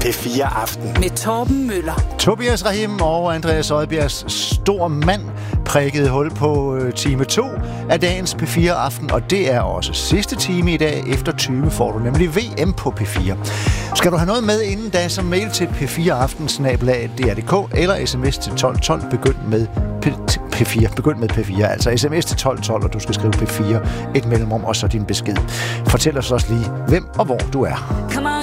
P4 Aften. Med Torben Møller. Tobias Rahim og Andreas Oddbjergs stor mand prikkede hul på time 2 af dagens P4 Aften, og det er også sidste time i dag. Efter 20 får du nemlig VM på P4. Skal du have noget med inden da, så mail til p4aften@dr.dk eller sms til 1212. Begynd med P4, altså sms til 1212, og du skal skrive P4, et mellemrum og så din besked. Fortæl os også lige, hvem og hvor du er. Come on,